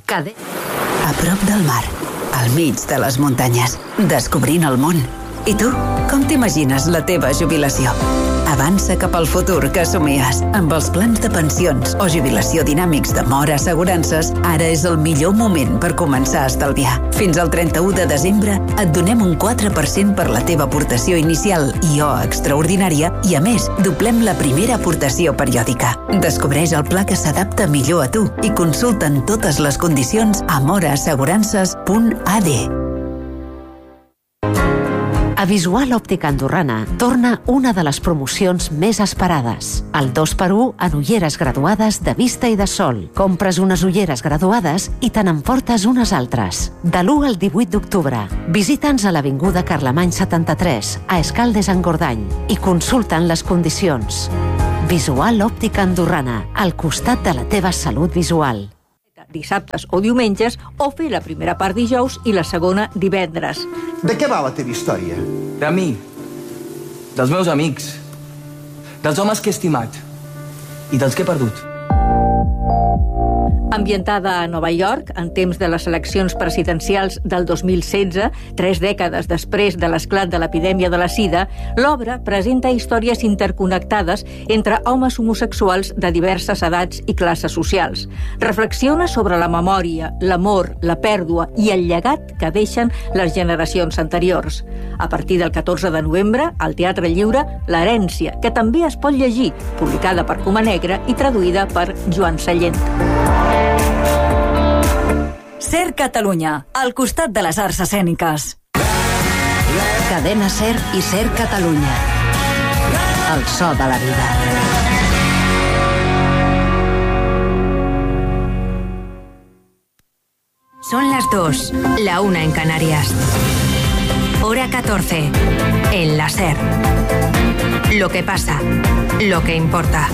A prop del mar, al mig de les muntanyes, descobrint el món. I tu, com t'imagines la teva jubilació? Avança cap al futur que somies. Amb els plans de pensions o jubilació dinàmics de Mora Assegurances, ara és el millor moment per començar a estalviar. Fins al 31 de desembre et donem un 4% per la teva aportació inicial i o extraordinària i, a més, doblem la primera aportació periòdica. Descobreix el pla que s'adapta millor a tu i consulta'n totes les condicions a moraassegurances.ad. A Visual Òptica Andorrana torna una de les promocions més esperades. El 2x1 en ulleres graduades de vista i de sol. Compres unes ulleres graduades i te n'emportes unes altres. De l'1 al 18 d'octubre. Visita'ns a l'Avinguda Carlemany 73, a Escaldes-Engordany, i consulta'n les condicions. Visual Òptica Andorrana, al costat de la teva salut visual. Dissabtes o diumenges, o fer la primera part dijous i la segona divendres. De què va la teva història? De mi, dels meus amics, dels homes que he estimat i dels que he perdut. Ambientada a Nova York, en temps de les eleccions presidencials del 2016, 3 dècades després de l'esclat de l'epidèmia de la sida, l'obra presenta històries interconnectades entre homes homosexuals de diverses edats i classes socials. Reflexiona sobre la memòria, l'amor, la pèrdua i el llegat que deixen les generacions anteriors. A partir del 14 de novembre, al Teatre Lliure, L'herència, que també es pot llegir, publicada per Coma Negra i traduïda per Joan Sallent. SER Catalunya, al costat de les arts escèniques. Cadena SER i SER Catalunya. El so de la vida. Son las 2, la 1 en Canarias. Hora 14, en la SER. Lo que pasa, lo que importa.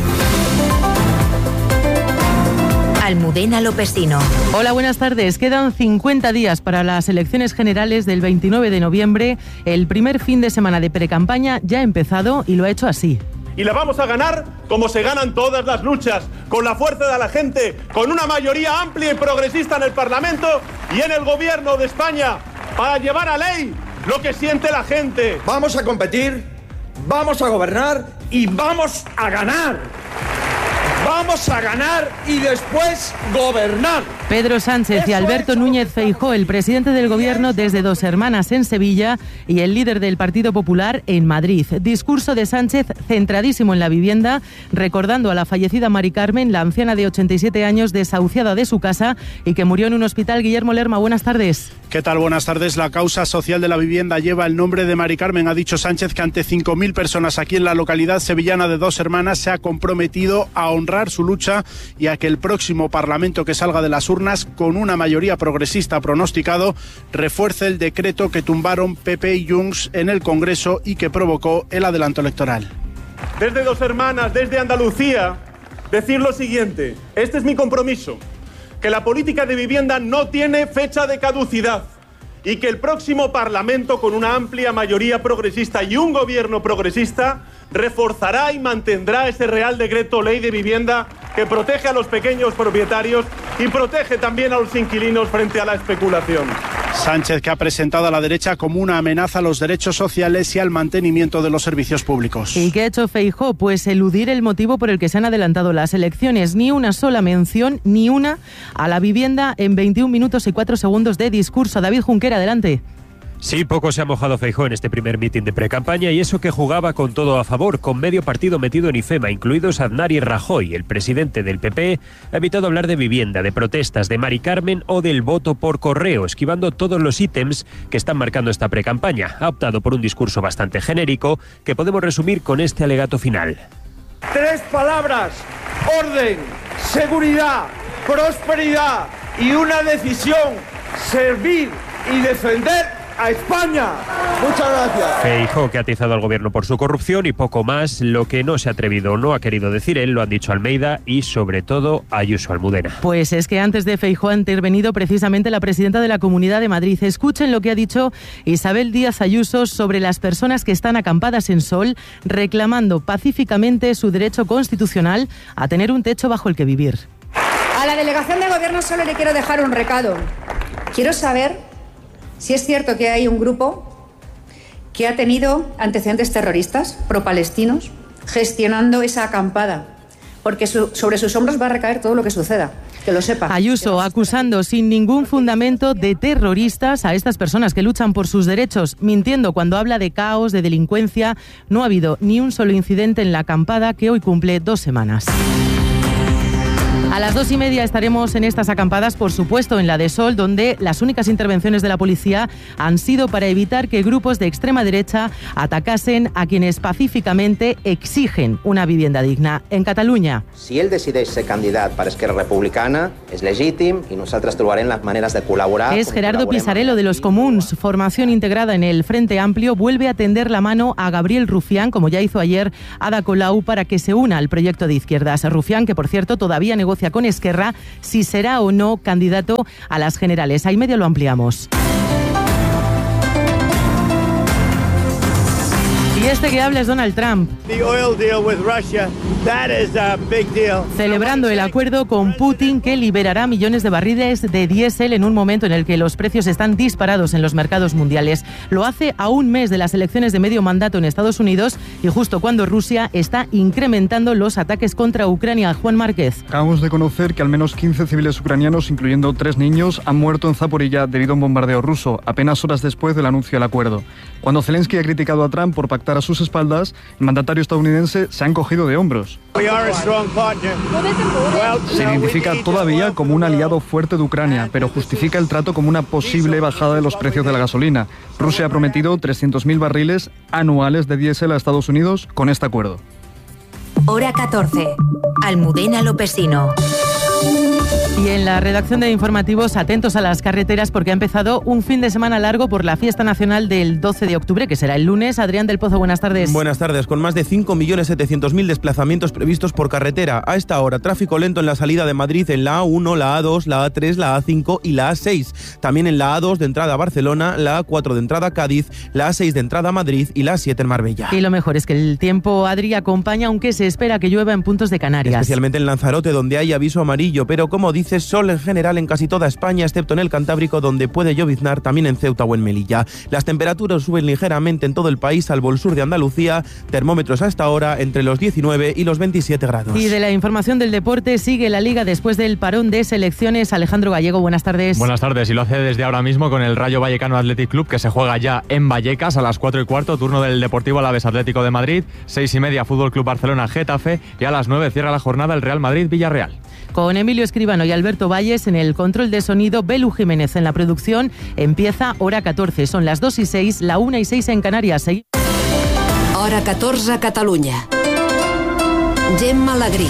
Almudena Lopesino. Hola, buenas tardes. Quedan 50 días para las elecciones generales del 29 de noviembre. El primer fin de semana de precampaña ya ha empezado y lo ha hecho así. Y la vamos a ganar como se ganan todas las luchas, con la fuerza de la gente, con una mayoría amplia y progresista en el Parlamento y en el Gobierno de España, para llevar a ley lo que siente la gente. Vamos a competir, vamos a gobernar y vamos a ganar. Vamos a ganar y después gobernar. Pedro Sánchez y Alberto Núñez Feijóo, el presidente del Gobierno desde Dos Hermanas en Sevilla y el líder del Partido Popular en Madrid. Discurso de Sánchez centradísimo en la vivienda, recordando a la fallecida Mari Carmen, la anciana de 87 años desahuciada de su casa y que murió en un hospital. Guillermo Lerma, buenas tardes. ¿Qué tal? Buenas tardes. La causa social de la vivienda lleva el nombre de Mari Carmen. Ha dicho Sánchez que ante 5.000 personas aquí en la localidad sevillana de Dos Hermanas se ha comprometido a honrar su lucha y a que el próximo Parlamento que salga de las urnas con una mayoría progresista pronosticado refuerce el decreto que tumbaron PP y Junts en el Congreso y que provocó el adelanto electoral. Desde Dos Hermanas, desde Andalucía, decir lo siguiente: este es mi compromiso, que la política de vivienda no tiene fecha de caducidad y que el próximo Parlamento, con una amplia mayoría progresista y un gobierno progresista, reforzará y mantendrá ese Real Decreto Ley de Vivienda que protege a los pequeños propietarios y protege también a los inquilinos frente a la especulación. Sánchez, que ha presentado a la derecha como una amenaza a los derechos sociales y al mantenimiento de los servicios públicos. ¿Y qué ha hecho Feijóo? Pues eludir el motivo por el que se han adelantado las elecciones. Ni una sola mención, ni una, a la vivienda en 21 minutos y 4 segundos de discurso. David Junquera, adelante. Sí, poco se ha mojado Feijóo en este primer mitin de precampaña, y eso que jugaba con todo a favor, con medio partido metido en IFEMA, incluidos Aznar y Rajoy. El presidente del PP ha evitado hablar de vivienda, de protestas, de Mari Carmen o del voto por correo, esquivando todos los ítems que están marcando esta precampaña. Ha optado por un discurso bastante genérico que podemos resumir con este alegato final. 3 palabras: orden, seguridad, prosperidad y una decisión: servir y defender a España. Muchas gracias. Feijóo, que ha atizado al gobierno por su corrupción y poco más. Lo que no se ha atrevido, no ha querido decir él, lo han dicho Almeida y sobre todo Ayuso Almudena. Pues es que antes de Feijóo ha intervenido precisamente la presidenta de la Comunidad de Madrid. Escuchen lo que ha dicho Isabel Díaz Ayuso sobre las personas que están acampadas en Sol, reclamando pacíficamente su derecho constitucional a tener un techo bajo el que vivir. A la delegación de gobierno solo le quiero dejar un recado. Quiero saber si es cierto que hay un grupo que ha tenido antecedentes terroristas pro-palestinos gestionando esa acampada, porque sobre sus hombros va a recaer todo lo que suceda. Que lo sepa. Ayuso acusando sin ningún fundamento de terroristas a estas personas que luchan por sus derechos, mintiendo cuando habla de caos, de delincuencia. No ha habido ni un solo incidente en la acampada que hoy cumple 2 semanas. A las 2:30 estaremos en estas acampadas, por supuesto, en la de Sol, donde las únicas intervenciones de la policía han sido para evitar que grupos de extrema derecha atacasen a quienes pacíficamente exigen una vivienda digna. En Catalunya. Si ell decideix ser candidat per Esquerra Republicana, és legítim i nosaltres trobarem las maneras de colaborar. Es Gerardo Pisarello de los Comuns. Formación integrada en el Frente Amplio vuelve a tender la mano a Gabriel Rufián, como ya hizo ayer Ada Colau, para que se una al proyecto de izquierdas. Rufián, que por cierto todavía negocia con Esquerra si será o no candidato a las generales. Ahí medio lo ampliamos. Y este que habla es Donald Trump. Celebrando el acuerdo con Putin que liberará millones de barriles de diésel en un momento en el que los precios están disparados en los mercados mundiales. Lo hace a un mes de las elecciones de medio mandato en Estados Unidos y justo cuando Rusia está incrementando los ataques contra Ucrania. Juan Márquez. Acabamos de conocer que al menos 15 civiles ucranianos, incluyendo 3 niños, han muerto en Zaporilla debido a un bombardeo ruso, apenas horas después del anuncio del acuerdo. Cuando Zelensky ha criticado a Trump por pactar a sus espaldas, el mandatario estadounidense se ha encogido de hombros. Se identifica todavía como un aliado fuerte de Ucrania, pero justifica el trato como una posible bajada de los precios de la gasolina. Rusia ha prometido 300.000 barriles anuales de diésel a Estados Unidos con este acuerdo. Hora 14. Almudena Lopesino. Y en la redacción de informativos, atentos a las carreteras porque ha empezado un fin de semana largo por la fiesta nacional del 12 de octubre, que será el lunes. Adrián del Pozo, buenas tardes. Buenas tardes. Con más de 5.700.000 desplazamientos previstos por carretera. A esta hora, tráfico lento en la salida de Madrid en la A1, la A2, la A3, la A5 y la A6. También en la A2 de entrada a Barcelona, la A4 de entrada a Cádiz, la A6 de entrada a Madrid y la A7 en Marbella. Y lo mejor es que el tiempo, Adri, acompaña, aunque se espera que llueva en puntos de Canarias. Especialmente en Lanzarote, donde hay aviso amarillo, pero como dice, sol en general en casi toda España, excepto en el Cantábrico, donde puede lloviznar, también en Ceuta o en Melilla. Las temperaturas suben ligeramente en todo el país, salvo el sur de Andalucía. Termómetros a esta hora entre los 19 y los 27 grados. Y de la información del deporte, sigue la Liga después del parón de selecciones. Alejandro Gallego, buenas tardes. Buenas tardes, y lo hace desde ahora mismo con el Rayo Vallecano Athletic Club, que se juega ya en Vallecas a las 4:15, turno del Deportivo Alavés Atlético de Madrid, 6:30 Fútbol Club Barcelona Getafe y a las 9 cierra la jornada el Real Madrid Villarreal. Con Emilio Escribano y Alberto Valles en el control de sonido, Belu Jiménez en la producción. Empieza Hora 14, son las 2:06, la 1:06 en Canarias. Hora 14 a Catalunya. Gemma Alegrí.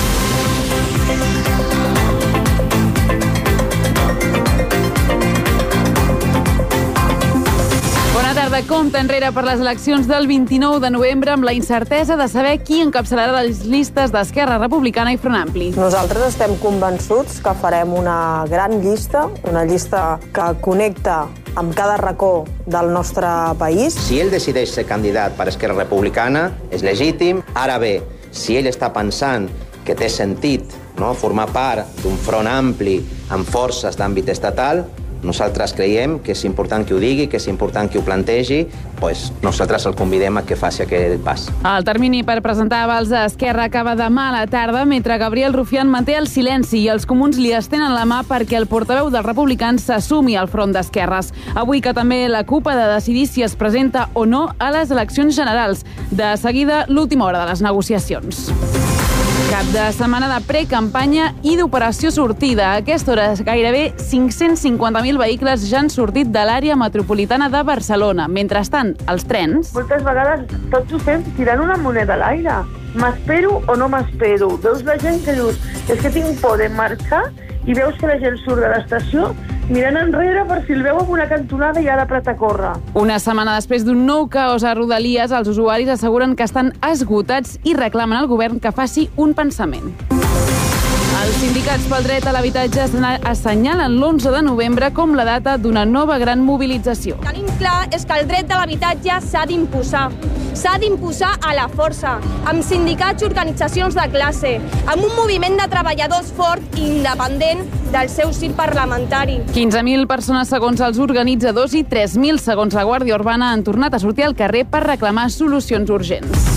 Bona tarda. Compte enrere per les eleccions del 29 de novembre amb la incertesa de saber qui encapçalarà les llistes d'Esquerra Republicana i Front Ampli. Nosaltres estem convençuts que farem una gran llista, una llista que connecta amb cada racó del nostre país. Si ell decideix ser candidat per Esquerra Republicana, és legítim. Ara bé, si ell està pensant que té sentit, no, formar part d'un front ampli amb forces d'àmbit estatal, nosaltres creiem que és important que ho digui, que és important que ho plantegi, doncs nosaltres el convidem a que faci aquest pas. El termini per presentar avals a Esquerra acaba demà a la tarda, mentre Gabriel Rufián manté el silenci i els comuns li estenen la mà perquè el portaveu dels republicans s'assumi al front d'esquerres. Avui que també la CUP ha de decidir si es presenta o no a les eleccions generals. De seguida, l'última hora de les negociacions. Cap de setmana de precampanya i d'operació sortida. A aquesta hora gairebé 550.000 vehicles ja han sortit de l'àrea metropolitana de Barcelona. Mentrestant, els trens... Moltes vegades tots ho fem tirant una moneda a l'aire. M'espero o no m'espero? Veus la gent que dius, és que tinc por de marxar, i veus que la gent surt de l'estació mirant enrere per si el veu amb una cantonada i ha d'apretar a córrer. Una setmana després d'un nou caos a Rodalies, els usuaris asseguren que estan esgotats i reclamen al govern que faci un pensament. Els sindicats pel dret a l'habitatge assenyalen l'11 de novembre com la data d'una nova gran mobilització. Tenim clar és que el dret de l'habitatge s'ha d'imposar. s'ha d'imposar a la força, amb sindicats i organitzacions de classe, amb un moviment de treballadors fort i independent del seu cir parlamentari. 15.000 persones segons els organitzadors i 3.000 segons la Guàrdia Urbana han tornat a sortir al carrer per reclamar solucions urgents.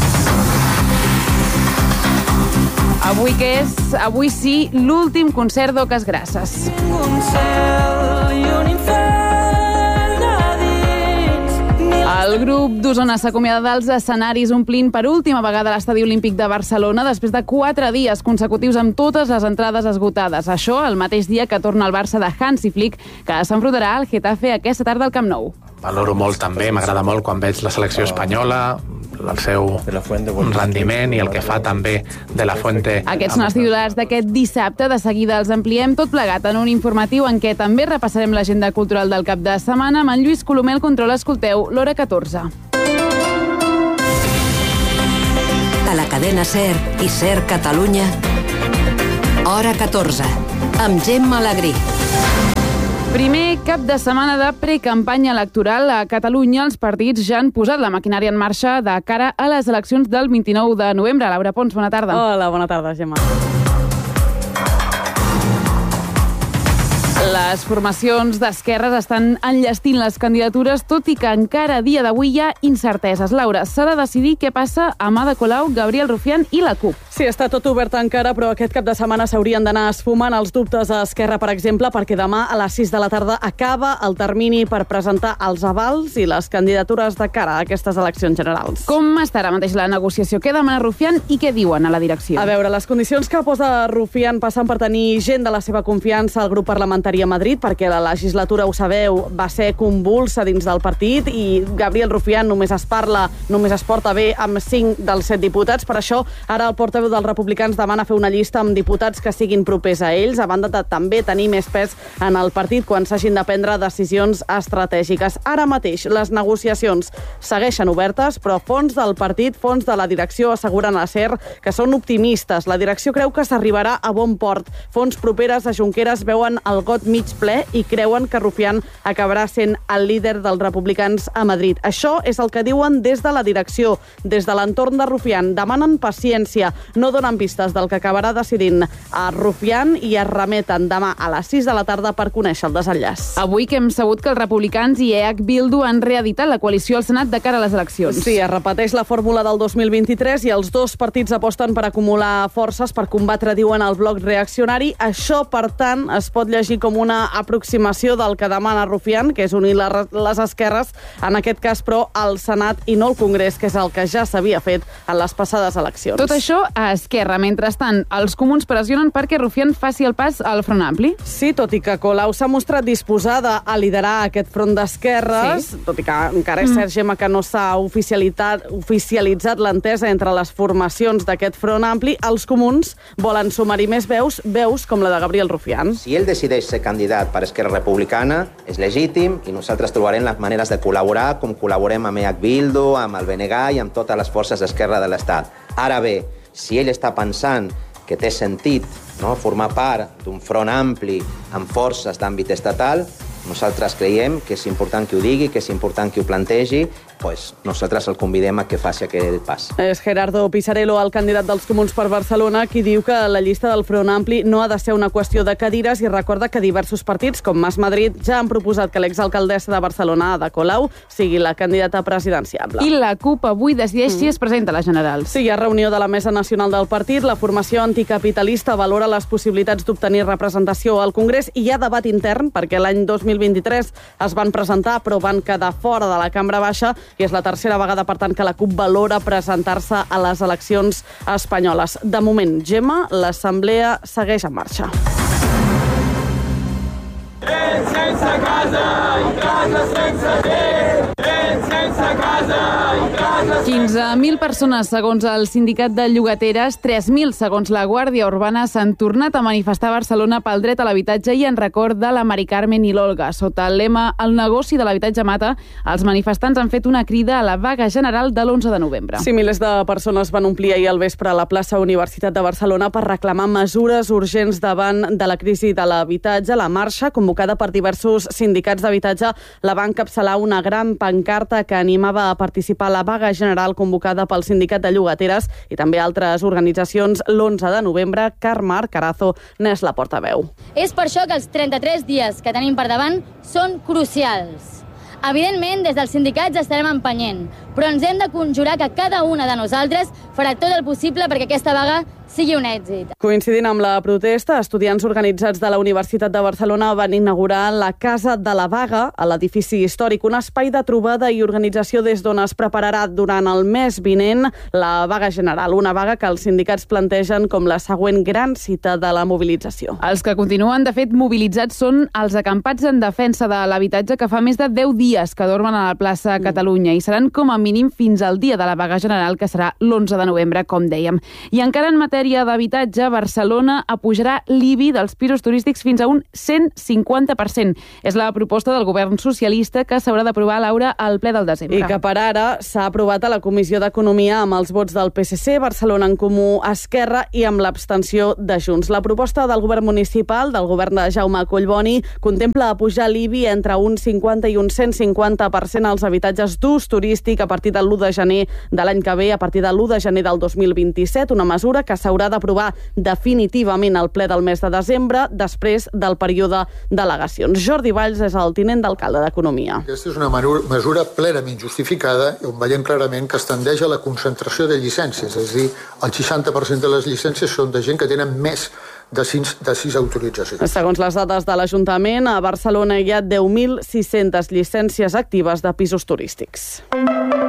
Avui què és? Avui sí, l'últim concert d'Oques Grasses. El grup d'Osona s'acomiada dels escenaris omplint per última vegada l'Estadi Olímpic de Barcelona després de 4 dies consecutius amb totes les entrades esgotades. Això el mateix dia que torna el Barça de Hansi Flick, que s'enfrontarà al Getafe aquesta tarda al Camp Nou. Valoro molt també, m'agrada molt quan veig la selecció espanyola, el seu rendiment i el que fa també de la Fuente. Aquests són els titulars d'aquest dissabte. De seguida els ampliem tot plegat en un informatiu en què també repassarem l'agenda cultural del cap de setmana. Amb en Lluís Colomer al control escolteu l'Hora 14. A la cadena SER i SER Catalunya, Hora 14, amb Gemma Alegrí. Primer cap de setmana de precampanya electoral a Catalunya. Els partits ja han posat la maquinària en marxa de cara a les eleccions del 29 de novembre. Laura Pons, bona tarda. Hola, bona tarda, Gemma. Les formacions d'esquerres estan enllestint les candidatures, tot i que encara a dia d'avui hi ha incerteses. Laura, s'ha de decidir què passa amb Ada Colau, Gabriel Rufián i la CUP. Sí, està tot obert encara, però aquest cap de setmana s'haurien d'anar esfumant els dubtes a Esquerra, per exemple, perquè demà a les 6 de la tarda acaba el termini per presentar els avals i les candidatures de cara a aquestes eleccions generals. Com està ara mateix la negociació? Què demana Rufián i què diuen a la direcció? A veure, les condicions que posa Rufián passen per tenir gent de la seva confiança al grup parlamentari a Madrid, perquè la legislatura, ho sabeu, va ser convulsa dins del partit i Gabriel Rufián només es porta bé amb 5 dels 7 diputats. Per això, ara el portaveu dels republicans demana fer una llista amb diputats que siguin propers a ells, a banda de també tenir més pes en el partit quan s'hagin de prendre decisions estratègiques. Ara mateix, les negociacions segueixen obertes, però fons del partit, fons de la direcció, asseguren a SER que són optimistes. La direcció creu que s'arribarà a bon port. Fons properes a Junqueras veuen el got mig ple i creuen que Rufián acabarà sent el líder dels republicans a Madrid. Això és el que diuen des de la direcció, des de l'entorn de Rufián. Demanen paciència, no donen pistes del que acabarà decidint a Rufián i es remeten demà a les 6 de la tarda per conèixer el desenllaç. Avui que hem sabut que els republicans i EH Bildu han reeditat la coalició al Senat de cara a les eleccions. Sí, es repeteix la fórmula del 2023 i els dos partits aposten per acumular forces per combatre, diuen, el bloc reaccionari. Això, per tant, es pot llegir com una aproximació del que demana Rufián, que és unir les esquerres, en aquest cas, però, al Senat i no al Congrés, que és el que ja s'havia fet en les passades eleccions. Tot això a Esquerra. Mentrestant, els comuns pressionen perquè Rufián faci el pas al Front Ampli. Sí, tot i que Colau s'ha mostrat disposada a liderar aquest front d'esquerres, tot i que encara és cert, Gemma, que no s'ha oficialitzat l'entesa entre les formacions d'aquest Front Ampli, els comuns volen sumar-hi més veus com la de Gabriel Rufián. Si ell decideix ser candidat per Esquerra Republicana, és legítim i nosaltres trobarem les maneres de col·laborar com col·laborem amb EH Bildu, amb el BNG i amb totes les forces d'esquerra de l'Estat. Ara bé, si ell està pensant que té sentit, no, formar part d'un front ampli amb forces d'àmbit estatal, nosaltres creiem que és important que ho digui, que és important que ho plantegi, doncs nosaltres el convidem a que faci aquest pas. És Gerardo Pisarello, el candidat dels Comuns per Barcelona, qui diu que la llista del Front Ampli no ha de ser una qüestió de cadires i recorda que diversos partits, com Mas Madrid, ja han proposat que l'exalcaldessa de Barcelona, Ada Colau, sigui la candidata presidenciable. I la CUP avui decideix si es presenta a les generals. Sí, hi ha reunió de la Mesa Nacional del Partit, la formació anticapitalista valora les possibilitats d'obtenir representació al Congrés i hi ha debat intern perquè l'any 2023 es van presentar però van quedar fora de la Cambra Baixa i és la tercera vegada, per tant, que la CUP valora presentar-se a les eleccions espanyoles. De moment, Gemma, l'assemblea segueix en marxa. Sense casa i casa sense gent. Sense casa i casa 15.000 persones, segons el sindicat de llogateres, 3.000, segons la Guàrdia Urbana, s'han tornat a manifestar a Barcelona pel dret a l'habitatge i en record de la Mari Carmen i l'Olga. Sota el lema "El negoci de l'habitatge mata", els manifestants han fet una crida a la vaga general de l'11 de novembre. Sí, milers de persones van omplir ahir al vespre a la plaça Universitat de Barcelona per reclamar mesures urgents davant de la crisi de l'habitatge. La marxa, convocada per diversos sindicats d'habitatge, la va encapçalar una gran pancarta que animava a participar a la vaga general convocada pel Sindicat de Llogateres i també altres organitzacions l'11 de novembre. Carme Arcarazo n'és la portaveu. És per això que els 33 dies que tenim per davant són crucials. Evidentment, des dels sindicats estarem empenyent, però ens hem de conjurar que cada una de nosaltres farà tot el possible perquè aquesta vaga sigui un èxit. Coincidint amb la protesta, estudiants organitzats de la Universitat de Barcelona van inaugurar la Casa de la Vaga a l'edifici històric, un espai de trobada i organització des d'on es prepararà durant el mes vinent la vaga general, una vaga que els sindicats plantegen com la següent gran cita de la mobilització. Els que continuen, de fet, mobilitzats són els acampats en defensa de l'habitatge que fa més de 10 dies que dormen a la plaça Catalunya i seran com a mínim fins al dia de la vaga general, que serà l'11 de novembre, com dèiem. I encara en matèria d'habitatge, Barcelona apujarà l'IBI dels pisos turístics fins a un 150%. És la proposta del govern socialista que s'haurà d'aprovar, Laura, al ple del desembre. I que per ara s'ha aprovat a la Comissió d'Economia amb els vots del PSC, Barcelona en Comú, Esquerra i amb l'abstenció de Junts. La proposta del govern municipal, del govern de Jaume Collboni, contempla apujar l'IBI entre un 50 i un 150% als habitatges d'ús turístic a partir de l'1 de gener de l'any que ve, a partir de l'1 de gener del 2027, una mesura que s'haurà d'aprovar definitivament al ple del mes de desembre, després del període d'al·legacions. Jordi Valls és el tinent d'alcalde d'Economia. Aquesta és una mesura plenament justificada, on veiem clarament que es tendeix a la concentració de llicències, és a dir, el 60% de les llicències són de gent que tenen més de 6 autoritzacions. Segons les dades de l'Ajuntament, a Barcelona hi ha 10.600 llicències actives de pisos turístics.